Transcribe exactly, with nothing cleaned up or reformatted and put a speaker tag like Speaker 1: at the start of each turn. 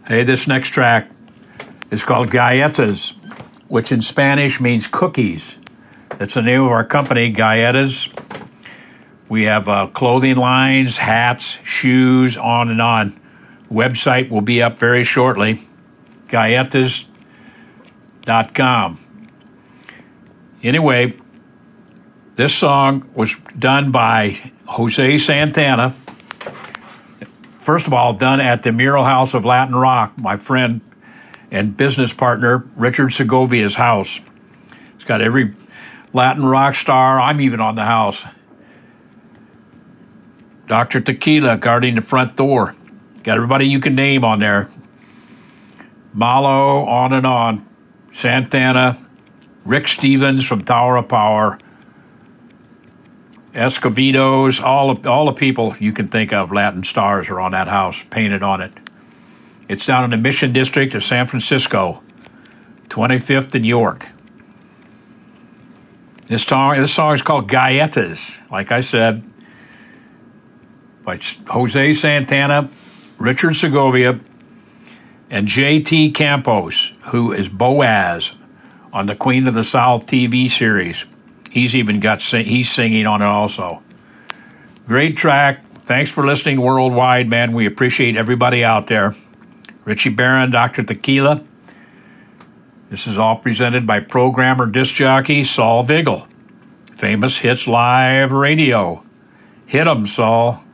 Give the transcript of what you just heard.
Speaker 1: Hey, this next track is called Galletas, which in Spanish means cookies. That's the name of our company, Galletas. We have uh, clothing lines, hats, shoes, on and on. Website will be up very shortly, galletas dot com. Anyway, this song was done by Jose Santana. First of all, done at the Mural House of Latin Rock, my friend and business partner, Richard Segovia's house. It's got every Latin rock star. I'm even on the house. Doctor Tequila guarding the front door. Got everybody you can name on there. Malo, on and on. Santana, Rick Stevens from Tower of Power, Escovedos, all of, all the people you can think of, Latin stars, are on that house, painted on it. It's down in the Mission District of San Francisco, twenty-fifth and York. This song, this song is called Galletas, like I said, by Jose Santana, Richard Segovia, and J T Campos, who is Boaz on the Queen of the South T V series. He's even got, he's singing on it also. Great track. Thanks for listening worldwide, man. We appreciate everybody out there. Richie Barron, Doctor Tequila. This is all presented by programmer disc jockey Saul Vigil. Famous Hits Live Radio. Hit 'em, Saul.